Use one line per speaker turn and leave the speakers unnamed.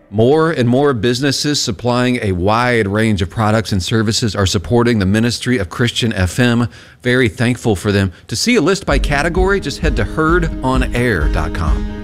More and more businesses supplying a wide range of products and services are supporting the ministry of Christian FM. Very thankful for them. To see a list by category, just head to herdonair.com.